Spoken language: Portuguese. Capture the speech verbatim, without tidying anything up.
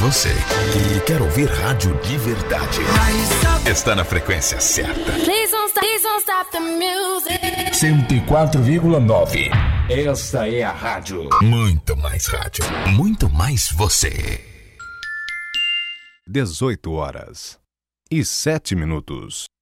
você que quer ouvir rádio de verdade, está na frequência certa. cento e quatro vírgula nove. Esta é a rádio. Muito mais rádio. Muito mais você. dezoito horas e sete minutos.